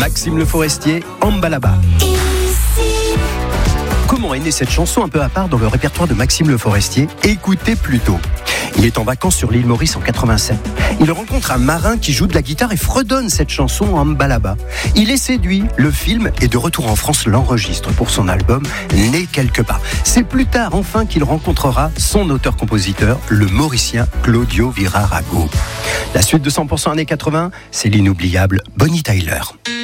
Maxime Le Forestier, Ambalaba. Comment est née cette chanson un peu à part dans le répertoire de Maxime Le Forestier? Écoutez plutôt. Il est en vacances sur l'île Maurice en 87. Il rencontre un marin qui joue de la guitare et fredonne cette chanson en Ambalaba. Il est séduit. Le film est de retour en France, l'enregistre pour son album Né quelque part. C'est plus tard enfin qu'il rencontrera son auteur-compositeur, le Mauricien Claudio Virarago. La suite de 100% années 80, c'est l'inoubliable Bonnie Tyler.